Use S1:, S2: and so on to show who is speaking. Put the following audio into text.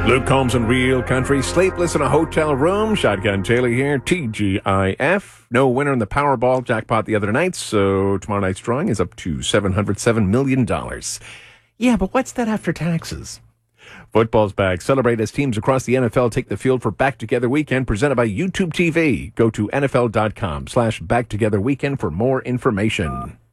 S1: Luke Combs and Real Country. Sleepless in a hotel room. Shotgun Taylor here. TGIF. No winner in the Powerball jackpot the other night, so tomorrow night's drawing is up to $707 million. Yeah, but what's that after taxes? Football's back. Celebrate as teams across the NFL take the field for Back Together Weekend, presented by YouTube TV. Go to NFL.com/Back Together Weekend for more information.